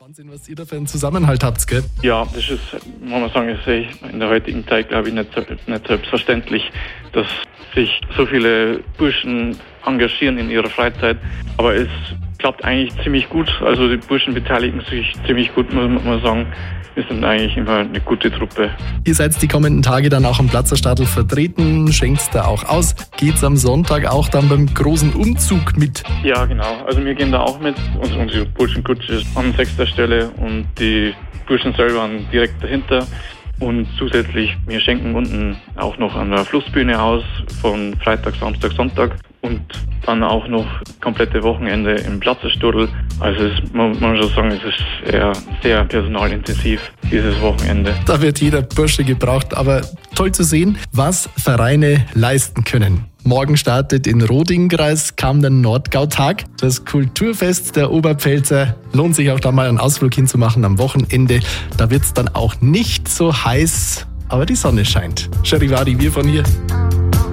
Wahnsinn, was ihr da für einen Zusammenhalt habt, gell? Ja, das ist, muss man sagen, ist in der heutigen Zeit, glaube ich, nicht selbstverständlich, dass sich so viele Burschen engagieren in ihrer Freizeit. Aber es klappt eigentlich ziemlich gut. Also die Burschen beteiligen sich ziemlich gut, muss man sagen. Wir sind eigentlich immer eine gute Truppe. Ihr seid die kommenden Tage dann auch am Platzerstadl vertreten, schenkt's da auch aus. Geht's am Sonntag auch dann beim großen Umzug mit? Ja, genau. Also wir gehen da auch mit. Unsere Burschenkutsche ist an 6. Stelle und die Burschen selber direkt dahinter. Und zusätzlich, wir schenken unten auch noch an der Flussbühne aus von Freitag, Samstag, Sonntag und dann auch noch komplette Wochenende im Platzerstadl. Also man muss schon sagen, es ist eher sehr personalintensiv, dieses Wochenende. Da wird jeder Bursche gebraucht, aber toll zu sehen, was Vereine leisten können. Morgen startet in Roding-Kreis der Nordgautag. Das Kulturfest der Oberpfälzer. Lohnt sich auch da mal einen Ausflug hinzumachen am Wochenende. Da wird's dann auch nicht so heiß, aber die Sonne scheint. Charivari, wir von hier.